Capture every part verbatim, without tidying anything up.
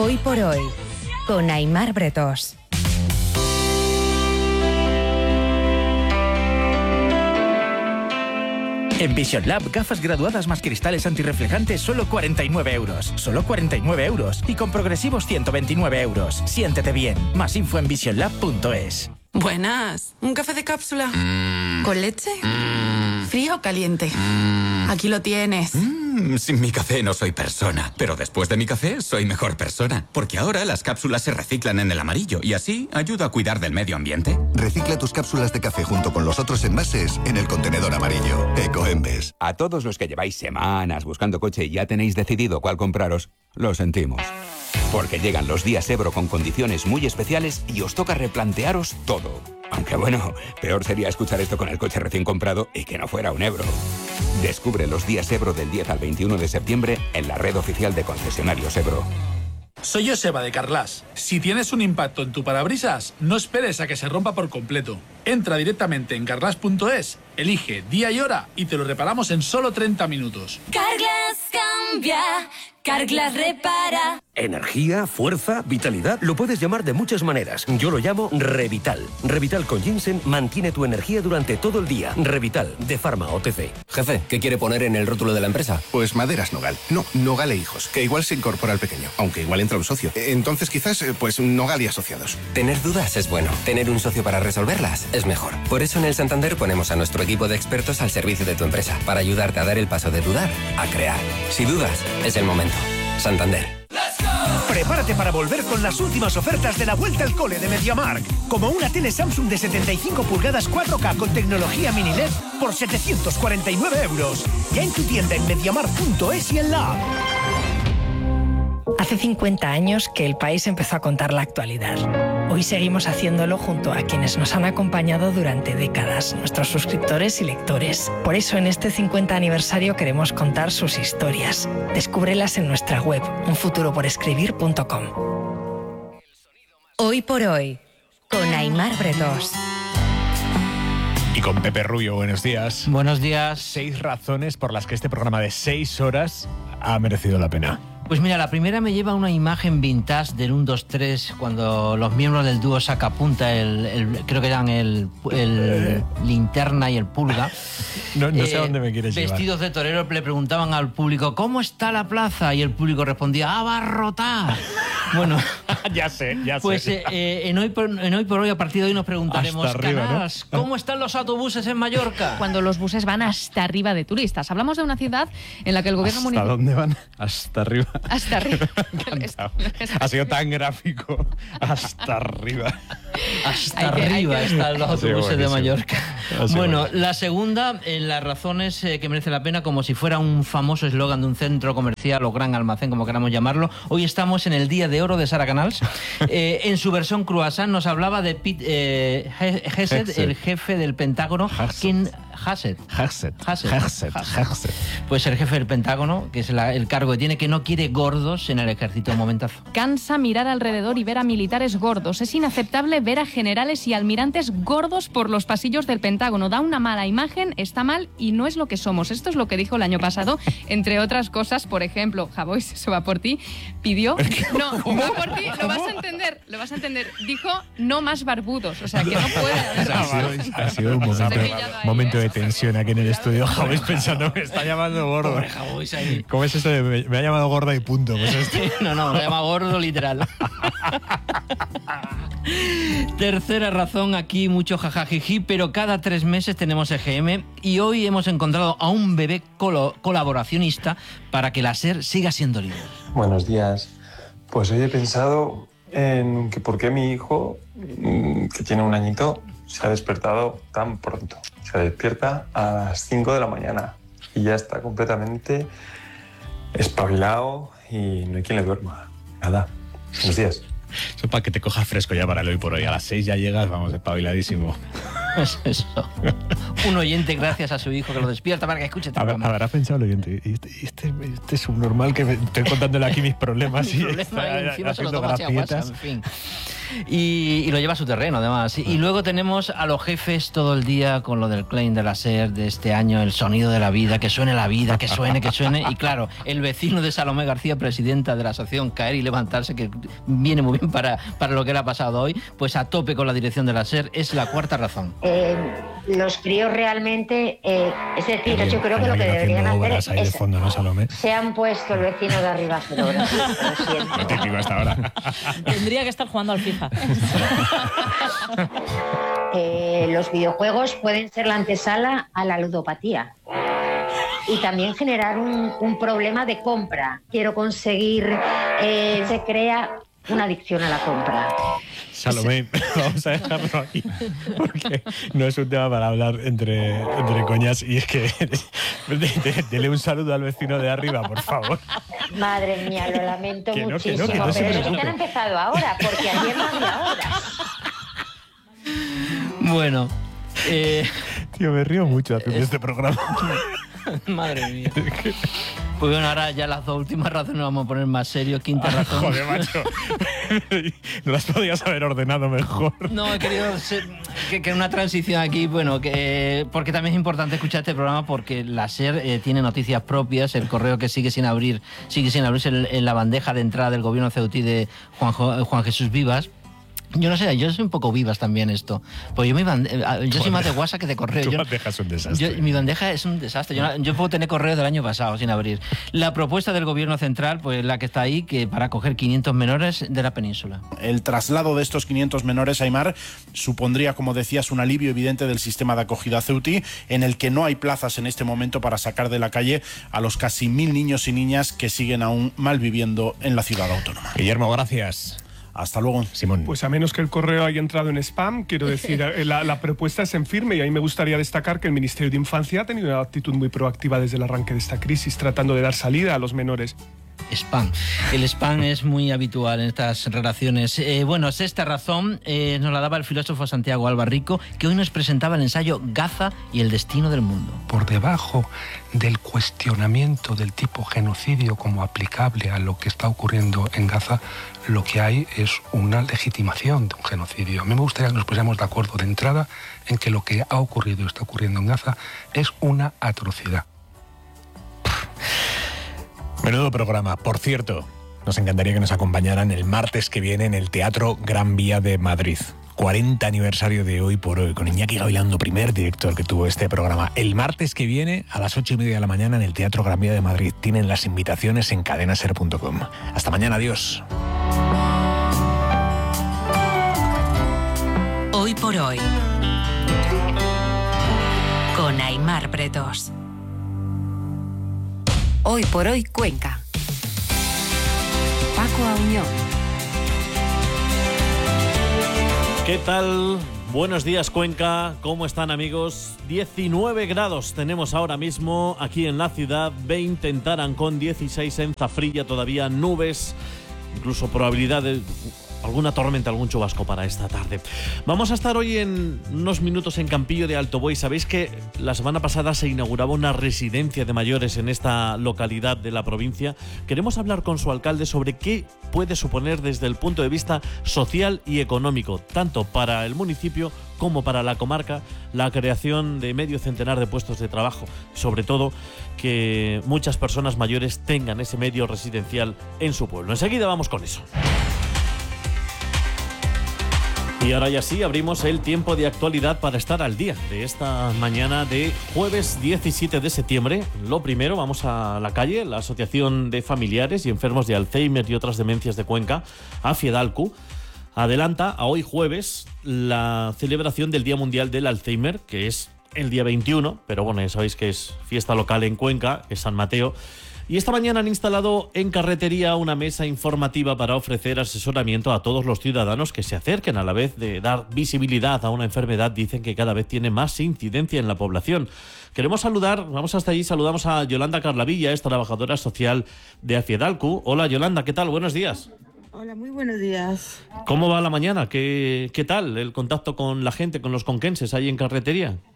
Hoy por hoy, con Aimar Bretos. En Vision Lab, gafas graduadas más cristales antirreflejantes, solo cuarenta y nueve euros. Solo cuarenta y nueve euros. Y con progresivos ciento veintinueve euros. Siéntete bien. Más info en vision lab punto es. Buenas. ¿Un café de cápsula? Mm. ¿Con leche? Mm. ¿Frío o caliente? Mm. Aquí lo tienes. Mm. Sin mi café no soy persona, pero después de mi café soy mejor persona. Porque ahora las cápsulas se reciclan en el amarillo y así ayuda a cuidar del medio ambiente. Recicla tus cápsulas de café junto con los otros envases en el contenedor amarillo. Ecoembes. A todos los que lleváis semanas buscando coche y ya tenéis decidido cuál compraros, lo sentimos. Porque llegan los días Ebro con condiciones muy especiales y os toca replantearos todo. Aunque bueno, peor sería escuchar esto con el coche recién comprado y que no fuera un Ebro. Descubre los días Ebro del diez al veintiuno de septiembre en la red oficial de concesionarios Ebro. Soy Joseba de Carglass. Si tienes un impacto en tu parabrisas, no esperes a que se rompa por completo. Entra directamente en carglass punto es, elige día y hora y te lo reparamos en solo treinta minutos. Carglass cambia, Carglass repara. Energía, fuerza, vitalidad, lo puedes llamar de muchas maneras. Yo lo llamo Revital. Revital con ginseng mantiene tu energía durante todo el día. Revital, de Pharma O T C. Jefe, ¿qué quiere poner en el rótulo de la empresa? Pues Maderas Nogal. No, Nogal e Hijos, que igual se incorpora al pequeño, aunque igual entra un socio. Entonces quizás, pues Nogal y Asociados. Tener dudas es bueno. Tener un socio para resolverlas es mejor. Por eso en el Santander ponemos a nuestro equipo de expertos al servicio de tu empresa, para ayudarte a dar el paso de dudar a crear. Si dudas, es el momento. Santander. Prepárate para volver con las últimas ofertas de la vuelta al cole de MediaMarkt. Como una tele Samsung de setenta y cinco pulgadas cuatro K con tecnología mini L E D por setecientos cuarenta y nueve euros. Ya en tu tienda en mediamarkt punto es y en la app. Hace cincuenta años que el país empezó a contar la actualidad. Hoy seguimos haciéndolo junto a quienes nos han acompañado durante décadas, nuestros suscriptores y lectores. Por eso en este cincuenta aniversario queremos contar sus historias. Descúbrelas en nuestra web, un futuro por escribir punto com. Hoy por hoy, con Aimar Bretos. Y con Pepe Rubio, buenos días. Buenos días. Seis razones por las que este programa de seis horas ha merecido la pena. Pues mira, la primera me lleva una imagen vintage del uno, dos, tres, cuando los miembros del dúo Sacapunta, el, el, creo que eran el, el Linterna y el Pulga. No, no sé a dónde me quieres llevar. Vestidos de torero le preguntaban al público, ¿cómo está la plaza? Y el público respondía, ¡abarrotada! Bueno, ya sé, ya pues, sé. Pues eh, en, hoy por, en Hoy por Hoy, a partir de hoy, nos preguntaremos, hasta arriba, Canals, ¿no? ¿cómo están los autobuses en Mallorca? Cuando los buses van hasta arriba de turistas. Hablamos de una ciudad en la que el gobierno ¿Hasta municipal... dónde van? Hasta arriba. Hasta arriba. Ha sido tan gráfico. Hasta arriba. Hasta Hay que- hay arriba que- están los Ha sido autobuses de buenísimo. Mallorca. Ha sido Bueno, buenísimo. la segunda, en las razones eh, que merece la pena, como si fuera un famoso eslogan de un centro comercial o gran almacén, como queramos llamarlo. Hoy estamos en el Día de Oro de Sara Canals. Eh, en su versión croissant nos hablaba de Pete eh, Hegseth, Hegseth. el jefe del Pentágono. ¿Quién? Hassett. Hassett. Hassett. Hassett. Hassett. Pues el jefe del Pentágono, que es la- el cargo que tiene, que no quiere gordos en el ejército. Un momentazo. Cansa mirar alrededor y ver a militares gordos. Es inaceptable ver a generales y almirantes gordos por los pasillos del Pentágono. Da una mala imagen, está mal y no es lo que somos. Esto es lo que dijo el año pasado. Entre otras cosas, por ejemplo, Javois, eso va por ti, pidió... No, va por ti, lo vas a entender, lo vas a entender. Dijo no más barbudos. O sea, que no puede haber... Ha sido, ha sido un momento, momento de tensión aquí en el estudio. Javois pensando, me está llamando gordo. Pobre Javois ahí. ¿Cómo es eso de me, me ha llamado gorda y punto? Pues esto. No, no, me llama gordo literal. Tercera razón, aquí mucho jajajiji, pero cada tres meses tenemos E G M y hoy hemos encontrado a un bebé colo- colaboracionista para que la SER siga siendo líder. Buenos días. Pues hoy he pensado en que por qué mi hijo, mm, que tiene un añito, se ha despertado tan pronto. Se despierta a las cinco de la mañana y ya está completamente espabilado y no hay quien le duerma. Nada. Buenos días. Eso es para que te cojas fresco ya para el hoy por hoy. A las seis ya llegas, vamos, espabiladísimo. Pues eso. Un oyente, gracias a su hijo, que lo despierta para que escuche tu Habrá, programa. habrá pensado el oyente, y este, y este, este subnormal que me- estoy contándole aquí mis problemas y Mi problema está y encima se lo haciendo toma hacia gracietas. WhatsApp, en fin. Y, y lo lleva a su terreno, además. Y, y luego tenemos a los jefes todo el día con lo del claim de la SER de este año, el sonido de la vida, que suene la vida, que suene, que suene. Y claro, el vecino de Salomé García, presidenta de la asociación Caer y Levantarse, que viene muy bien para, para lo que le ha pasado hoy, pues a tope con la dirección de la SER, es la cuarta razón. Eh, los críos realmente, eh, es decir, yo creo que lo que deberían hacer es, ahí de fondo, ¿no, Salomé? se han puesto el vecino de arriba a hacer obras. Lo siento. Lo típico hasta ahora. Tendría que estar jugando al FIFA. Eh, los videojuegos pueden ser la antesala a la ludopatía y también generar un, un problema de compra. Quiero conseguir, eh, se crea una adicción a la compra. Salomé, vamos a dejarlo aquí, porque no es un tema para hablar entre, entre coñas, y es que dele un saludo al vecino de arriba, por favor. Madre mía, lo lamento que no, muchísimo, que no, que no se pero es que preocupe. han empezado ahora, porque ayer no había horas. Bueno, eh... Tío, me río mucho haciendo este programa. Madre mía. Pues bueno, ahora ya las dos últimas razones nos vamos a poner más serios. Quinta razón. Joder, macho. No las podías haber ordenado mejor. No, he querido ser, que, que una transición aquí, bueno, que, porque también es importante escuchar este programa porque la SER eh, tiene noticias propias, el correo que sigue sin abrir, sigue sin abrirse en, en la bandeja de entrada del gobierno ceutí de Juan, Juan Jesús Vivas. Yo no sé, yo soy un poco Vivas también esto. Pues yo mi bande- yo soy más de WhatsApp que de correo. Tu Yo- bandeja es un desastre. Yo, mi bandeja es un desastre. Yo, no- yo puedo tener correo del año pasado sin abrir. La propuesta del gobierno central, pues la que está ahí, que para acoger quinientos menores de la península. El traslado de estos quinientos menores, Aimar, supondría, como decías, un alivio evidente del sistema de acogida ceutí, en el que no hay plazas en este momento para sacar de la calle a los casi mil niños y niñas que siguen aún malviviendo en la ciudad autónoma. Guillermo, gracias. Hasta luego. Simón. Pues a menos que el correo haya entrado en spam, quiero decir, la, la propuesta es en firme y a mí me gustaría destacar que el Ministerio de Infancia ha tenido una actitud muy proactiva desde el arranque de esta crisis, tratando de dar salida a los menores. Spam. El spam es muy habitual en estas relaciones. Eh, bueno, sexta razón eh, nos la daba el filósofo Santiago Albarrico, que hoy nos presentaba el ensayo Gaza y el destino del mundo. Por debajo del cuestionamiento del tipo genocidio como aplicable a lo que está ocurriendo en Gaza, lo que hay es una legitimación de un genocidio. A mí me gustaría que nos pusiéramos de acuerdo de entrada en que lo que ha ocurrido y está ocurriendo en Gaza es una atrocidad. Menudo programa. Por cierto, nos encantaría que nos acompañaran el martes que viene en el Teatro Gran Vía de Madrid. cuarenta aniversario de Hoy por Hoy, con Iñaki Gavilando, primer director que tuvo este programa. El martes que viene, a las ocho y media de la mañana, en el Teatro Gran Vía de Madrid. Tienen las invitaciones en cadena ser punto com. Hasta mañana, adiós. Hoy por Hoy. Con Aimar Bretos. Hoy por Hoy, Cuenca. Paco Auñón. ¿Qué tal? Buenos días, Cuenca. ¿Cómo están, amigos? diecinueve grados tenemos ahora mismo aquí en la ciudad, veinte en Tarancón, dieciséis en Zafrilla, todavía nubes, incluso probabilidad de alguna tormenta, algún chubasco para esta tarde. Vamos a estar hoy en unos minutos en Campillo de Alto Buey. Sabéis que la semana pasada se inauguraba una residencia de mayores en esta localidad de la provincia. Queremos hablar con su alcalde sobre qué puede suponer desde el punto de vista social y económico, tanto para el municipio como para la comarca, la creación de medio centenar de puestos de trabajo. Sobre todo, que muchas personas mayores tengan ese medio residencial en su pueblo. Enseguida vamos con eso. Y ahora ya sí, abrimos el tiempo de actualidad para estar al día de esta mañana de jueves diecisiete de septiembre. Lo primero, vamos a la calle. La Asociación de Familiares y Enfermos de Alzheimer y otras demencias de Cuenca, AFIEDALCU, adelanta a hoy jueves la celebración del Día Mundial del Alzheimer, que es el día veintiuno, pero bueno, ya sabéis que es fiesta local en Cuenca, es San Mateo. Y esta mañana han instalado en Carretería una mesa informativa para ofrecer asesoramiento a todos los ciudadanos que se acerquen, a la vez de dar visibilidad a una enfermedad, dicen que cada vez tiene más incidencia en la población. Queremos saludar, vamos hasta allí, saludamos a Yolanda Carlavilla, es trabajadora social de AFIEDALCU. Hola Yolanda, ¿qué tal? Buenos días. Hola, muy buenos días. ¿Cómo va la mañana? ¿Qué, qué tal el contacto con la gente, con los conquenses ahí en Carretería?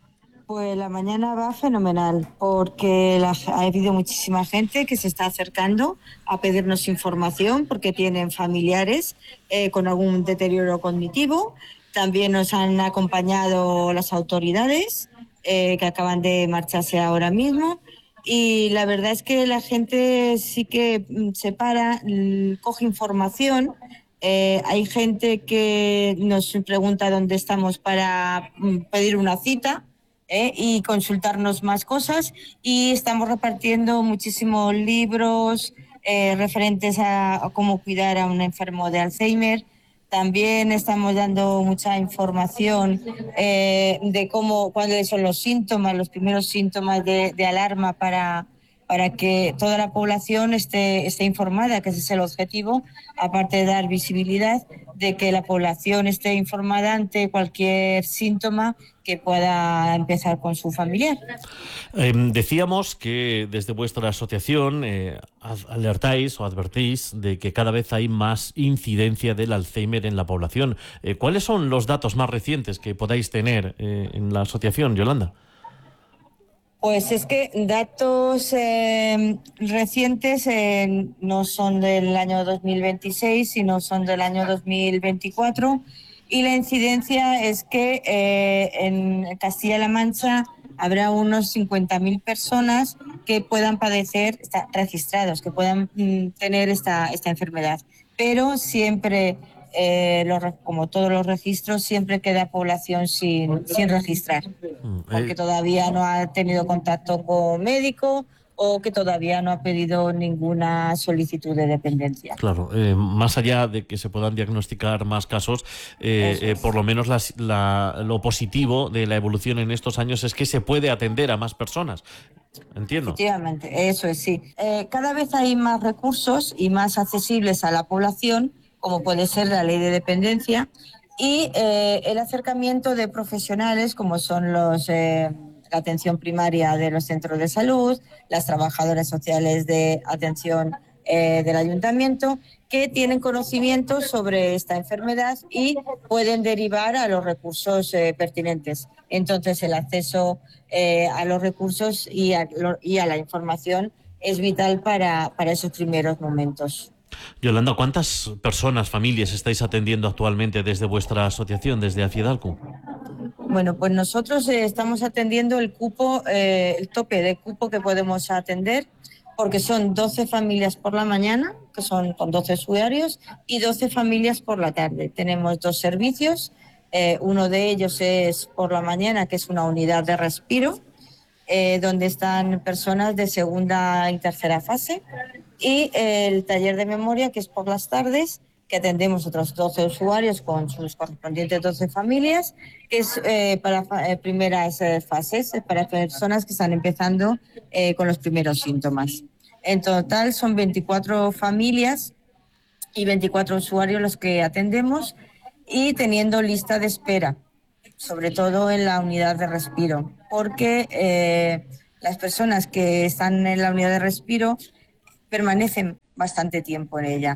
Pues la mañana va fenomenal, porque la- ha habido muchísima gente que se está acercando a pedirnos información porque tienen familiares eh, con algún deterioro cognitivo. También nos han acompañado las autoridades eh, que acaban de marcharse ahora mismo. Y la verdad es que la gente sí que mm, se para, mm, coge información. Eh, hay gente que nos pregunta dónde estamos para mm, pedir una cita. ¿eh? Y consultarnos más cosas, y estamos repartiendo muchísimos libros eh, referentes a, a cómo cuidar a un enfermo de Alzheimer. También estamos dando mucha información eh, de cómo, cuáles son los síntomas, los primeros síntomas de, de alarma para, para que toda la población esté, esté informada, que ese es el objetivo, aparte de dar visibilidad, de que la población esté informada ante cualquier síntoma que pueda empezar con su familiar. Eh, decíamos que desde vuestra asociación eh, alertáis o advertís de que cada vez hay más incidencia del Alzheimer en la población. Eh, ¿Cuáles son los datos más recientes que podáis tener eh, en la asociación, Yolanda? Pues es que datos eh, recientes eh, no son del año dos mil veintiséis, sino son del año dos mil veinticuatro. Y la incidencia es que eh, en Castilla-La Mancha habrá unos cincuenta mil personas que puedan padecer, está, registrados, que puedan mm, tener esta, esta enfermedad. Pero siempre, eh, los, como todos los registros, siempre queda población sin, sin registrar, porque todavía no ha tenido contacto con médico o que todavía no ha pedido ninguna solicitud de dependencia. Claro, eh, más allá de que se puedan diagnosticar más casos, eh, eh, por lo menos las, la, lo positivo de la evolución en estos años es que se puede atender a más personas. Entiendo. Efectivamente, eso es, sí. Eh, cada vez hay más recursos y más accesibles a la población, como puede ser la ley de dependencia, y eh, el acercamiento de profesionales como son los... Eh, la atención primaria de los centros de salud, las trabajadoras sociales de atención eh, del ayuntamiento, que tienen conocimiento sobre esta enfermedad y pueden derivar a los recursos eh, pertinentes. Entonces, el acceso eh, a los recursos y a, lo, y a la información es vital para, para esos primeros momentos. Yolanda, ¿cuántas personas, familias estáis atendiendo actualmente desde vuestra asociación, desde Afiedalco? Bueno, pues nosotros eh, estamos atendiendo el cupo, eh, el tope de cupo que podemos atender, porque son doce familias por la mañana, que son con doce usuarios, y doce familias por la tarde. Tenemos dos servicios, eh, uno de ellos es por la mañana, que es una unidad de respiro, eh, donde están personas de segunda y tercera fase, y eh, el taller de memoria, que es por las tardes, que atendemos otros doce usuarios con sus correspondientes doce familias, que es eh, para eh, primeras eh, fases, para personas que están empezando eh, con los primeros síntomas. En total son veinticuatro familias y veinticuatro usuarios los que atendemos, y teniendo lista de espera, sobre todo en la unidad de respiro, porque eh, las personas que están en la unidad de respiro permanecen bastante tiempo en ella.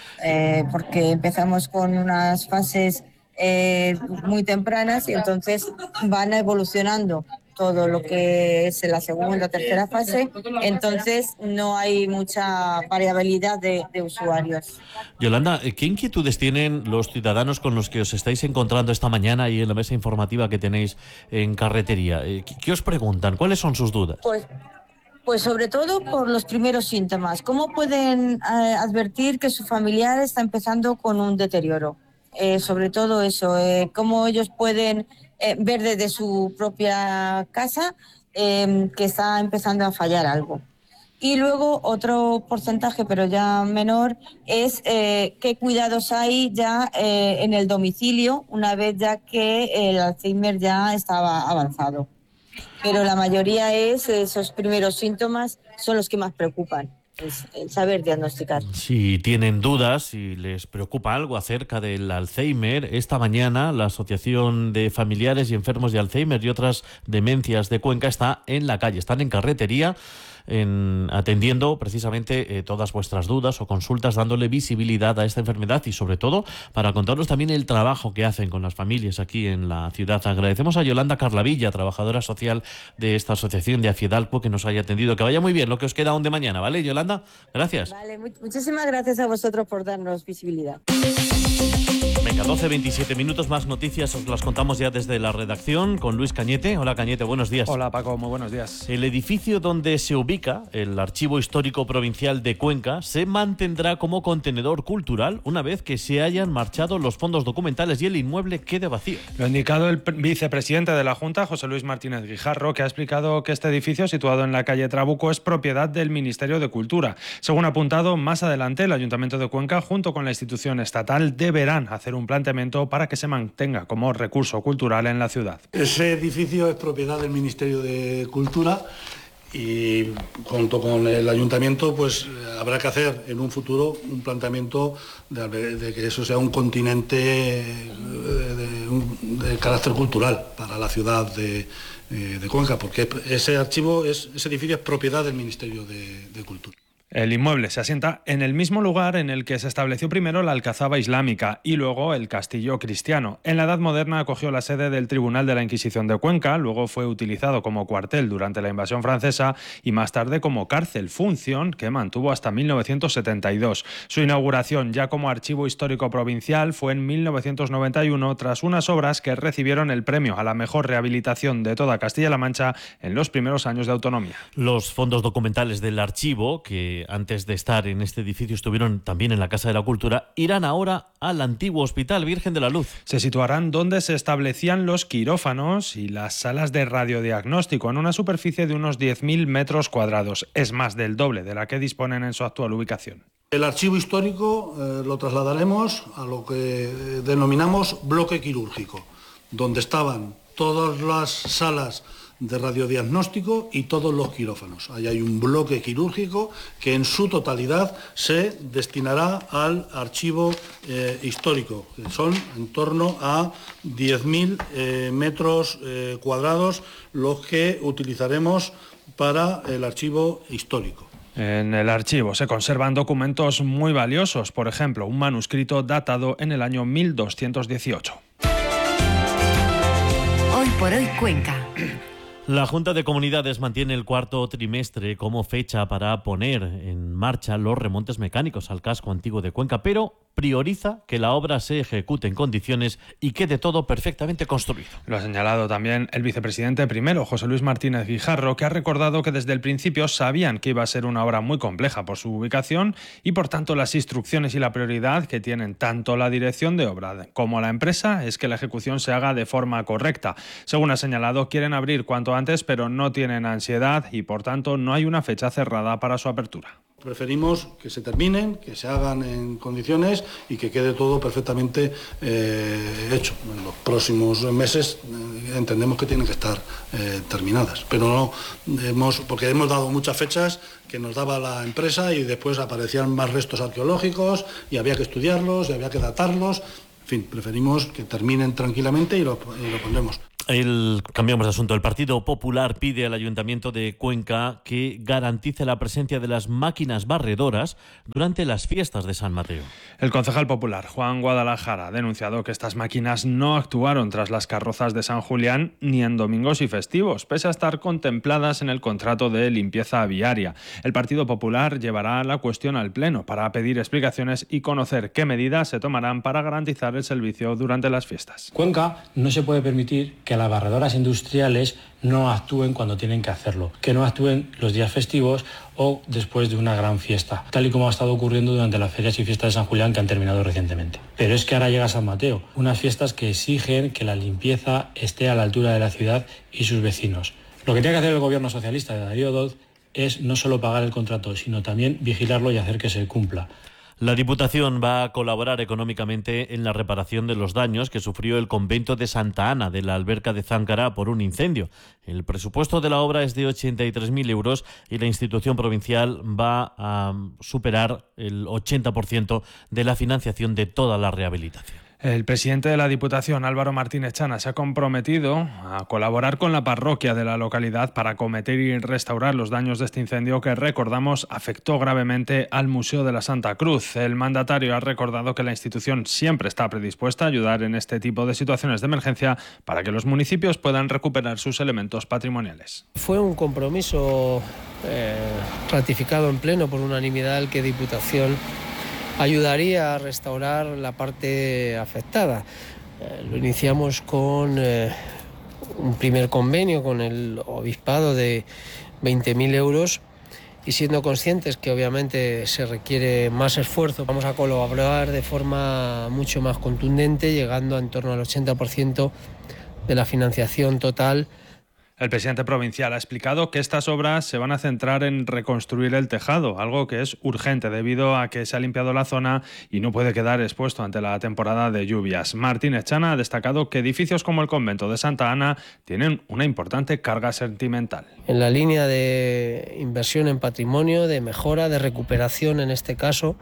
Eh, porque empezamos con unas fases eh, muy tempranas y entonces van evolucionando todo lo que es la segunda o tercera fase, entonces no hay mucha variabilidad de, de usuarios. Yolanda, ¿qué inquietudes tienen los ciudadanos con los que os estáis encontrando esta mañana y en la mesa informativa que tenéis en Carretería? ¿Qué, qué os preguntan? ¿Cuáles son sus dudas? Pues Pues sobre todo por los primeros síntomas. ¿Cómo pueden eh, advertir que su familiar está empezando con un deterioro? Eh, sobre todo eso, eh, cómo ellos pueden eh, ver desde su propia casa eh, que está empezando a fallar algo. Y luego otro porcentaje, pero ya menor, es eh, qué cuidados hay ya eh, en el domicilio una vez ya que el Alzheimer ya estaba avanzado. Pero la mayoría es, esos primeros síntomas son los que más preocupan, es el saber diagnosticar. Si tienen dudas, si les preocupa algo acerca del Alzheimer, esta mañana la Asociación de Familiares y Enfermos de Alzheimer y otras demencias de Cuenca está en la calle, están en Carretería, en, atendiendo precisamente eh, todas vuestras dudas o consultas, dándole visibilidad a esta enfermedad y sobre todo para contarnos también el trabajo que hacen con las familias aquí en la ciudad. Agradecemos a Yolanda Carlavilla, trabajadora social de esta asociación de Afiedalco, que nos haya atendido. Que vaya muy bien lo que os queda aún de mañana, ¿vale, Yolanda? Gracias. Vale, mu- muchísimas gracias a vosotros por darnos visibilidad. Venga, doce veintisiete minutos, más noticias os las contamos ya desde la redacción con Luis Cañete. Hola Cañete, buenos días. Hola Paco, muy buenos días. El edificio donde se ubica el Archivo Histórico Provincial de Cuenca se mantendrá como contenedor cultural una vez que se hayan marchado los fondos documentales y el inmueble quede vacío. Lo ha indicado el vicepresidente de la Junta, José Luis Martínez Guijarro, que ha explicado que este edificio, situado en la calle Trabuco, es propiedad del Ministerio de Cultura. Según ha apuntado, más adelante el Ayuntamiento de Cuenca, junto con la institución estatal, deberán hacer un planteamiento para que se mantenga como recurso cultural en la ciudad. Ese edificio es propiedad del Ministerio de Cultura y junto con el Ayuntamiento pues habrá que hacer en un futuro un planteamiento de, de que eso sea un continente de, de, un, de carácter cultural para la ciudad de, de Cuenca, porque ese archivo, es, ese edificio es propiedad del Ministerio de, de Cultura. El inmueble se asienta en el mismo lugar en el que se estableció primero la alcazaba islámica y luego el castillo cristiano. En la Edad Moderna acogió la sede del Tribunal de la Inquisición de Cuenca, luego fue utilizado como cuartel durante la invasión francesa y más tarde como cárcel, función que mantuvo hasta mil novecientos setenta y dos. Su inauguración ya como archivo histórico provincial fue en mil novecientos noventa y uno tras unas obras que recibieron el premio a la mejor rehabilitación de toda Castilla-La Mancha en los primeros años de autonomía. Los fondos documentales del archivo, que antes de estar en este edificio estuvieron también en la Casa de la Cultura, irán ahora al antiguo Hospital Virgen de la Luz. Se situarán donde se establecían los quirófanos y las salas de radiodiagnóstico, en una superficie de unos diez mil metros cuadrados. Es más del doble de la que disponen en su actual ubicación. El archivo histórico eh, lo trasladaremos a lo que eh, denominamos bloque quirúrgico, donde estaban todas las salas de radiodiagnóstico y todos los quirófanos. Ahí hay un bloque quirúrgico que en su totalidad se destinará al archivo eh, histórico, que son en torno a diez mil eh, metros eh, cuadrados los que utilizaremos para el archivo histórico. En el archivo se conservan documentos muy valiosos, por ejemplo, un manuscrito datado en el año mil doscientos dieciocho. Hoy por hoy Cuenca. La Junta de Comunidades mantiene el cuarto trimestre como fecha para poner en marcha los remontes mecánicos al casco antiguo de Cuenca, pero prioriza que la obra se ejecute en condiciones y quede todo perfectamente construido. Lo ha señalado también el vicepresidente primero, José Luis Martínez Guijarro, que ha recordado que desde el principio sabían que iba a ser una obra muy compleja por su ubicación y por tanto las instrucciones y la prioridad que tienen tanto la dirección de obra como la empresa es que la ejecución se haga de forma correcta. Según ha señalado, quieren abrir cuanto antes, pero no tienen ansiedad y por tanto no hay una fecha cerrada para su apertura. Preferimos que se terminen, que se hagan en condiciones y que quede todo perfectamente eh, hecho. En los próximos meses eh, entendemos que tienen que estar eh, terminadas, pero no hemos, porque hemos dado muchas fechas que nos daba la empresa y después aparecían más restos arqueológicos y había que estudiarlos y había que datarlos. En fin, preferimos que terminen tranquilamente y lo, y lo pondremos. El, cambiamos de asunto. El Partido Popular pide al Ayuntamiento de Cuenca que garantice la presencia de las máquinas barredoras durante las fiestas de San Mateo. El concejal popular Juan Guadalajara ha denunciado que estas máquinas no actuaron tras las carrozas de San Julián ni en domingos y festivos, pese a estar contempladas en el contrato de limpieza viaria. El Partido Popular llevará la cuestión al Pleno para pedir explicaciones y conocer qué medidas se tomarán para garantizar el servicio durante las fiestas. Cuenca no se puede permitir que las barredoras industriales no actúen cuando tienen que hacerlo, que no actúen los días festivos o después de una gran fiesta, tal y como ha estado ocurriendo durante las ferias y fiestas de San Julián que han terminado recientemente. Pero es que ahora llega San Mateo, unas fiestas que exigen que la limpieza esté a la altura de la ciudad y sus vecinos. Lo que tiene que hacer el gobierno socialista de Darío Doz es no solo pagar el contrato, sino también vigilarlo y hacer que se cumpla. La Diputación va a colaborar económicamente en la reparación de los daños que sufrió el convento de Santa Ana de la Alberca de Záncara por un incendio. El presupuesto de la obra es de ochenta y tres mil euros y la institución provincial va a superar el ochenta por ciento de la financiación de toda la rehabilitación. El presidente de la Diputación, Álvaro Martínez Chana, se ha comprometido a colaborar con la parroquia de la localidad para acometer y restaurar los daños de este incendio que, recordamos, afectó gravemente al Museo de la Santa Cruz. El mandatario ha recordado que la institución siempre está predispuesta a ayudar en este tipo de situaciones de emergencia para que los municipios puedan recuperar sus elementos patrimoniales. Fue un compromiso eh, ratificado en pleno por unanimidad el que Diputación ayudaría a restaurar la parte afectada. Eh, lo iniciamos con eh, un primer convenio con el obispado de veinte mil euros y siendo conscientes que obviamente se requiere más esfuerzo, vamos a colaborar de forma mucho más contundente, llegando a en torno al ochenta por ciento de la financiación total. El presidente provincial ha explicado que estas obras se van a centrar en reconstruir el tejado, algo que es urgente debido a que se ha limpiado la zona y no puede quedar expuesto ante la temporada de lluvias. Martínez Chana ha destacado que edificios como el convento de Santa Ana tienen una importante carga sentimental. En la línea de inversión en patrimonio, de mejora, de recuperación en este caso,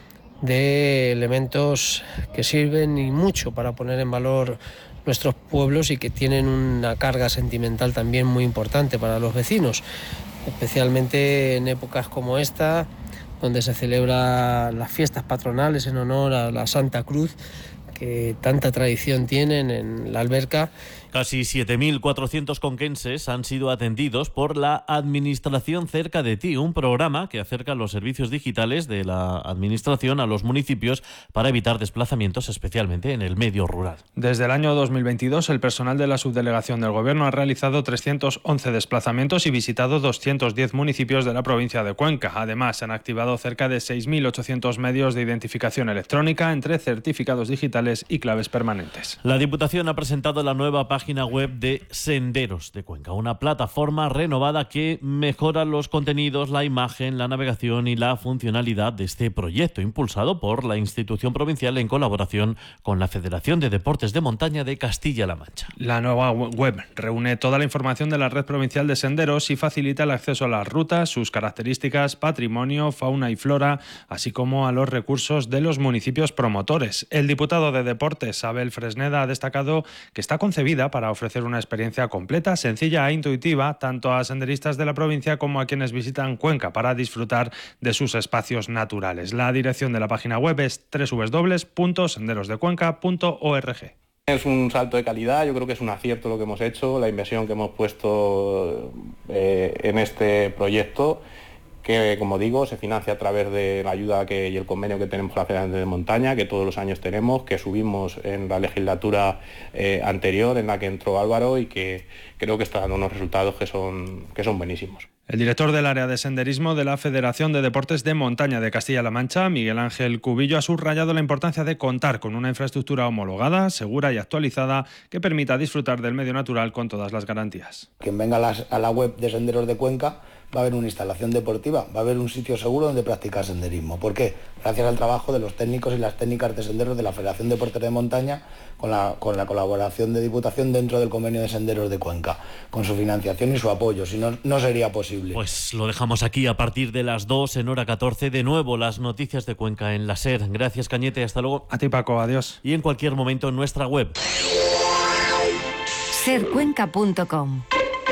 de elementos que sirven y mucho para poner en valor nuestros pueblos y que tienen una carga sentimental también muy importante para los vecinos, especialmente en épocas como esta, donde se celebran las fiestas patronales en honor a la Santa Cruz, que tanta tradición tienen en la Alberca. Casi siete mil cuatrocientos conquenses han sido atendidos por la Administración Cerca de Ti, un programa que acerca los servicios digitales de la Administración a los municipios para evitar desplazamientos, especialmente en el medio rural. Desde el año dos mil veintidós, el personal de la subdelegación del Gobierno ha realizado trescientos once desplazamientos y visitado doscientos diez municipios de la provincia de Cuenca. Además, se han activado cerca de seis mil ochocientos medios de identificación electrónica entre certificados digitales y claves permanentes. La Diputación ha presentado la nueva página página web de Senderos de Cuenca, una plataforma renovada que mejora los contenidos, la imagen, la navegación y la funcionalidad de este proyecto, impulsado por la institución provincial en colaboración con la Federación de Deportes de Montaña de Castilla-La Mancha. La nueva web reúne toda la información de la red provincial de senderos y facilita el acceso a las rutas, sus características, patrimonio, fauna y flora, así como a los recursos de los municipios promotores. El diputado de Deportes, Abel Fresneda, ha destacado que está concebida para ofrecer una experiencia completa, sencilla e intuitiva, tanto a senderistas de la provincia como a quienes visitan Cuenca para disfrutar de sus espacios naturales. La dirección de la página web es doble u doble u doble u punto senderos de cuenca punto org. Es un salto de calidad, yo creo que es un acierto lo que hemos hecho, la inversión que hemos puesto eh, en este proyecto, que, como digo, se financia a través de la ayuda que, y el convenio que tenemos con la Federación de Montaña, que todos los años tenemos, que subimos en la legislatura eh, anterior, en la que entró Álvaro, y que creo que está dando unos resultados que son, que son buenísimos. El director del área de senderismo de la Federación de Deportes de Montaña de Castilla-La Mancha, Miguel Ángel Cubillo, ha subrayado la importancia de contar con una infraestructura homologada, segura y actualizada que permita disfrutar del medio natural con todas las garantías. Quien venga a la, a la web de Senderos de Cuenca va a haber una instalación deportiva, va a haber un sitio seguro donde practicar senderismo. ¿Por qué? Gracias al trabajo de los técnicos y las técnicas de senderos de la Federación de Deportes de Montaña, con la, con la colaboración de Diputación dentro del convenio de Senderos de Cuenca, con su financiación y su apoyo, si no, no sería posible. Pues lo dejamos aquí a partir de las dos en hora catorce. De nuevo, las noticias de Cuenca en la SER. Gracias, Cañete, hasta luego. A ti, Paco, adiós. Y en cualquier momento en nuestra web. ser cuenca punto com.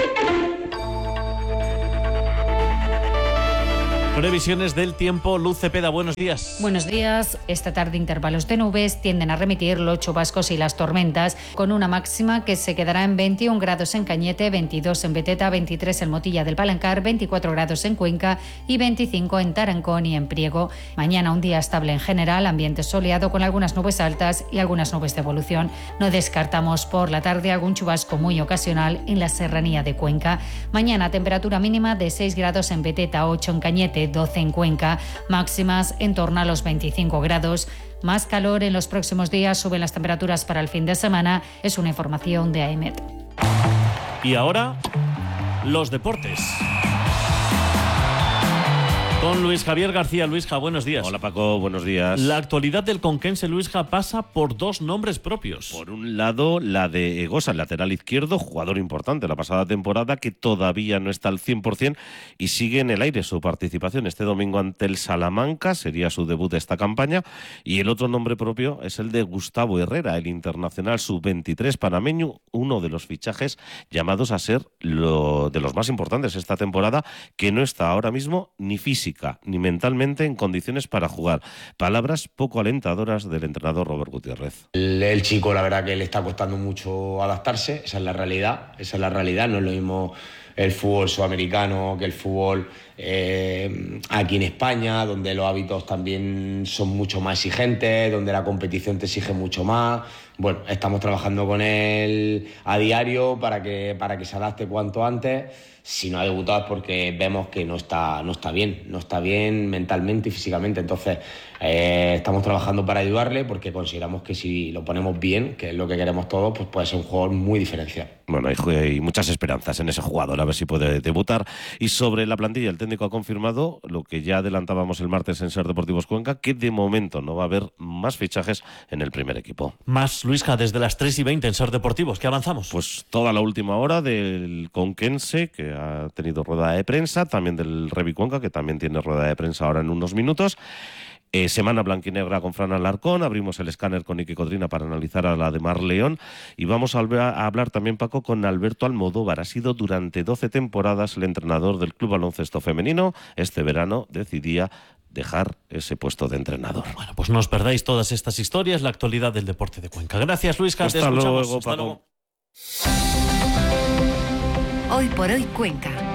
Previsiones del tiempo, Luz Cepeda, buenos días. Buenos días. Esta tarde intervalos de nubes tienden a remitir los chubascos y las tormentas, con una máxima que se quedará en veintiún grados en Cañete, veintidós en Beteta, veintitrés en Motilla del Palancar, veinticuatro grados en Cuenca y veinticinco en Tarancón y en Priego. Mañana un día estable en general, ambiente soleado con algunas nubes altas y algunas nubes de evolución. No descartamos por la tarde algún chubasco muy ocasional en la serranía de Cuenca. Mañana temperatura mínima de seis grados en Beteta, ocho en Cañete, doce en Cuenca, máximas en torno a los veinticinco grados. Más calor en los próximos días, suben las temperaturas para el fin de semana. Es una información de AEMET. Y ahora, los deportes. Con Luis Javier García. Luisja, buenos días. Hola Paco, buenos días. La actualidad del conquense, Luisja, pasa por dos nombres propios. Por un lado, la de Egosa, el lateral izquierdo, jugador importante la pasada temporada, que todavía no está al cien por ciento y sigue en el aire su participación este domingo ante el Salamanca, sería su debut de esta campaña. Y el otro nombre propio es el de Gustavo Herrera, el internacional sub veintitrés panameño, uno de los fichajes llamados a ser lo de los más importantes esta temporada, que no está ahora mismo ni física ni mentalmente en condiciones para jugar. Palabras poco alentadoras del entrenador Robert Gutiérrez. El, el chico, la verdad que le está costando mucho adaptarse, esa es la realidad, esa es la realidad, no es lo mismo el fútbol sudamericano que el fútbol eh, aquí en España, donde los hábitos también son mucho más exigentes, donde la competición te exige mucho más. Bueno, estamos trabajando con él a diario para que, para que se adapte cuanto antes. Si no ha debutado es porque vemos que no está, no está bien, no está bien mentalmente y físicamente. Entonces eh, estamos trabajando para ayudarle porque consideramos que si lo ponemos bien, que es lo que queremos todos, pues puede ser un jugador muy diferencial. Bueno, hay, hay muchas esperanzas en ese jugador, a ver si puede debutar. Y sobre la plantilla, el técnico ha confirmado lo que ya adelantábamos el martes en Ser Deportivos Cuenca, que de momento no va a haber más fichajes en el primer equipo. Más, Luisja, desde las tres y veinte en Ser Deportivos, ¿qué avanzamos? Pues toda la última hora del conquense, que ha tenido rueda de prensa, también del Revi Cuenca, que también tiene rueda de prensa ahora en unos minutos. Eh, semana blanquinegra con Fran Alarcón, abrimos el escáner con Iker Codrina para analizar a la de Mar León y vamos a, a hablar también, Paco, con Alberto Almodóvar. Ha sido durante doce temporadas el entrenador del Club Baloncesto Femenino. Este verano decidía dejar ese puesto de entrenador. Bueno, pues no os perdáis todas estas historias, la actualidad del deporte de Cuenca. Gracias, Luisca. Hasta te escuchamos. luego, Hasta Paco. luego. Hoy por hoy Cuenca.